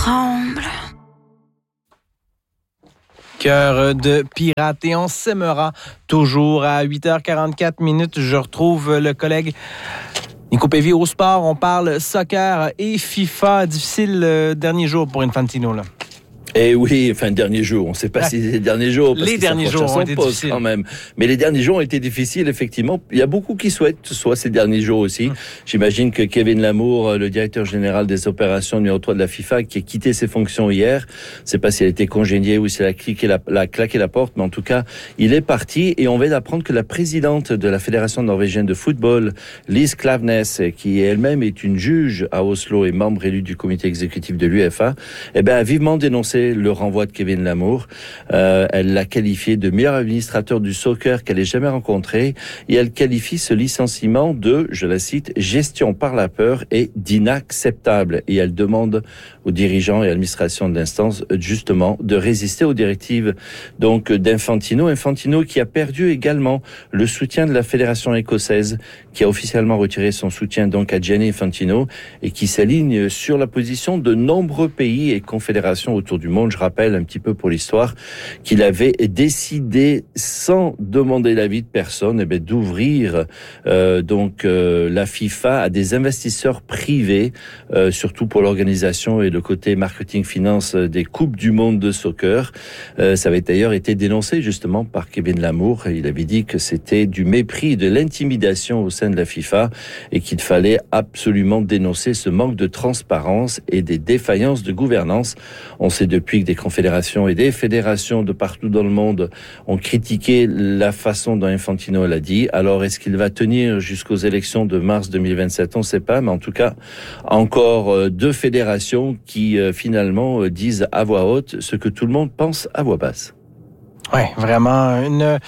tremble. Cœur de pirate. Et on s'aimera toujours à 8h44. Je retrouve le collègue Nico Pévy au sport. On parle soccer et FIFA. Difficile dernier jour pour Infantino, là. Eh oui, dernier jour. On ne sait pas si c'est les derniers jours. Les derniers jours ont été difficiles. Quand même. Mais les derniers jours ont été difficiles, effectivement. Il y a beaucoup qui souhaitent que ce soit ces derniers jours aussi. J'imagine que Kevin Lamour, le directeur général des opérations numéro 3 de la FIFA, qui a quitté ses fonctions hier, je ne sais pas si elle a été congédiée ou si elle a claqué la porte, mais en tout cas, il est parti. Et on vient d'apprendre que la présidente de la Fédération norvégienne de football, Lise Klaveness, qui elle-même est une juge à Oslo et membre élue du comité exécutif de l'UEFA, a vivement dénoncé le renvoi de Kevin Lamour. Elle l'a qualifié de meilleur administrateur du soccer qu'elle ait jamais rencontré, et elle qualifie ce licenciement de, je la cite, gestion par la peur et d'inacceptable. Et elle demande aux dirigeants et à l'administration de l'instance justement de résister aux directives donc d'Infantino. Infantino qui a perdu également le soutien de la fédération écossaise, qui a officiellement retiré son soutien donc à Gianni Infantino et qui s'aligne sur la position de nombreux pays et confédérations autour du monde. Je rappelle un petit peu pour l'histoire qu'il avait décidé, sans demander l'avis de personne, d'ouvrir la FIFA à des investisseurs privés, surtout pour l'organisation et le côté marketing-finance des Coupes du Monde de soccer. Ça avait d'ailleurs été dénoncé justement par Kevin Lamour. Il avait dit que c'était du mépris, de l'intimidation au sein de la FIFA et qu'il fallait absolument dénoncer ce manque de transparence et des défaillances de gouvernance. On sait depuis que des confédérations et des fédérations de partout dans le monde ont critiqué la façon dont Infantino l'a dit. Alors, est-ce qu'il va tenir jusqu'aux élections de mars 2027 ? On ne sait pas, mais en tout cas, encore deux fédérations qui finalement disent à voix haute ce que tout le monde pense à voix basse. Oui, vraiment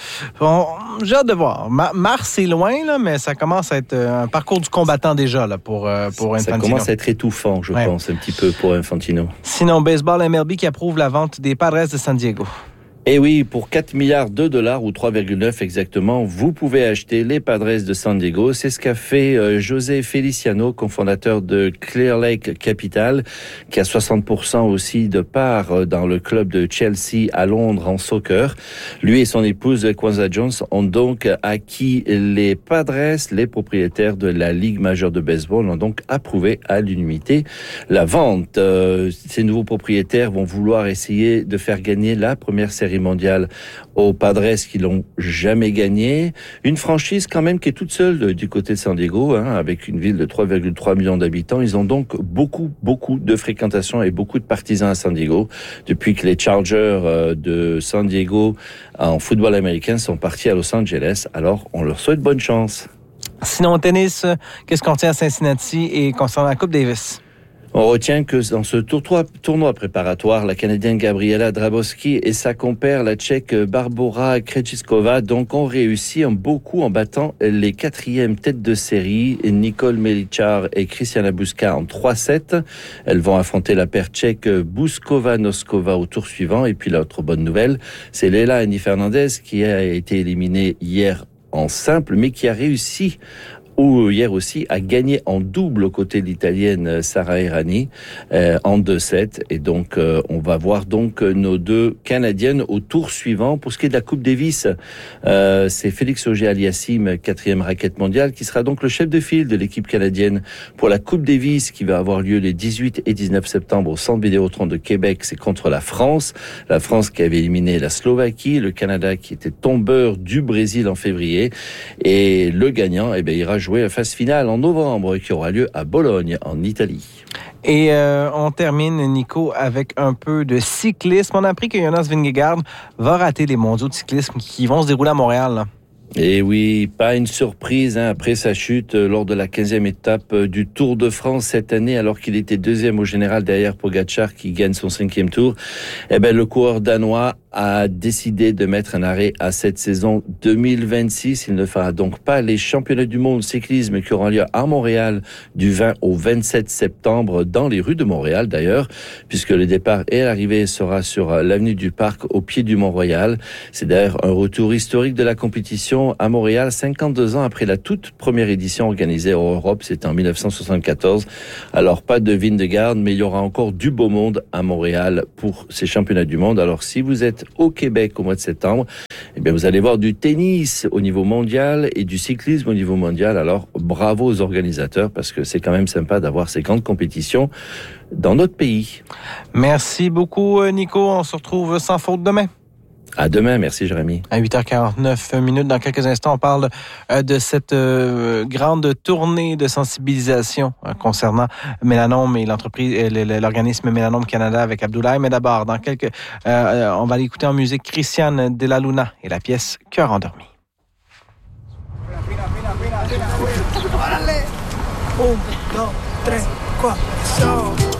j'ai hâte de voir. Mars est loin, là, mais ça commence à être un parcours du combattant déjà là, pour Infantino. Ça commence à être étouffant, je pense, un petit peu pour Infantino. Sinon, baseball, MLB qui approuve la vente des Padres de San Diego. Et oui, pour 4 milliards de dollars, ou 3,9 exactement, vous pouvez acheter les Padres de San Diego. C'est ce qu'a fait José Feliciano, cofondateur de Clear Lake Capital, qui a 60% aussi de part dans le club de Chelsea à Londres en soccer. Lui et son épouse Kwanzaa Jones ont donc acquis les Padres. Les propriétaires de la Ligue majeure de baseball ont donc approuvé à l'unanimité la vente. Ces nouveaux propriétaires vont vouloir essayer de faire gagner la première série mondiale aux Padres qui l'ont jamais gagné. Une franchise quand même qui est toute seule du côté de San Diego, avec une ville de 3,3 millions d'habitants. Ils ont donc beaucoup de fréquentation et beaucoup de partisans à San Diego depuis que les Chargers de San Diego en football américain sont partis à Los Angeles. Alors, on leur souhaite bonne chance. Sinon, au tennis, qu'est-ce qu'on tient à Cincinnati et concernant la Coupe Davis? On retient que dans ce tournoi préparatoire, la Canadienne Gabriela Drabowski et sa compère, la Tchèque Barbora Krejcikova, donc ont réussi beaucoup en battant les 4e têtes de série, Nicole Melichar et Kristiana Buska en 3-7. Elles vont affronter la paire tchèque Buskova-Noskova au tour suivant. Et puis l'autre bonne nouvelle, c'est Leila Annie Fernandez qui a été éliminée hier en simple, mais qui a réussi hier aussi a gagné en double aux côtés de l'Italienne Sara Errani en 2-7. Et donc, on va voir donc nos deux Canadiennes au tour suivant. Pour ce qui est de la Coupe Davis, c'est Félix Auger-Aliassime, 4e raquette mondiale, qui sera donc le chef de file de l'équipe canadienne pour la Coupe Davis qui va avoir lieu les 18 et 19 septembre au Centre Vidéotron de Québec. C'est contre la France. La France qui avait éliminé la Slovaquie, le Canada qui était tombeur du Brésil en février. Et le gagnant, ira jouer la phase finale en novembre qui aura lieu à Bologne, en Italie. Et on termine, Nico, avec un peu de cyclisme. On a appris que Jonas Vingegaard va rater les mondiaux de cyclisme qui vont se dérouler à Montréal, là. Et oui, pas une surprise après sa chute lors de la 15e étape du Tour de France cette année, alors qu'il était 2e au général derrière Pogačar qui gagne son 5e tour. Le coureur danois a décidé de mettre un arrêt à cette saison 2026. Il ne fera donc pas les championnats du monde cyclisme qui auront lieu à Montréal du 20 au 27 septembre dans les rues de Montréal d'ailleurs, puisque le départ et l'arrivée sera sur l'avenue du Parc au pied du Mont-Royal. C'est d'ailleurs un retour historique de la compétition compétition à Montréal, 52 ans après la toute première édition organisée en Europe, c'était en 1974. Alors, pas de vin de garde, mais il y aura encore du beau monde à Montréal pour ces championnats du monde. Alors, si vous êtes au Québec au mois de septembre, eh bien, vous allez voir du tennis au niveau mondial et du cyclisme au niveau mondial. Alors, bravo aux organisateurs, parce que c'est quand même sympa d'avoir ces grandes compétitions dans notre pays. Merci beaucoup, Nico. On se retrouve sans faute demain. À demain, merci Jérémy. À 8h49, dans quelques instants, on parle de cette grande tournée de sensibilisation concernant Mélanome et l'organisme Mélanome Canada avec Abdoulaye. Mais d'abord, on va l'écouter en musique Christiane de la Luna et la pièce Cœur endormi. Un, dos, tres, cuatro.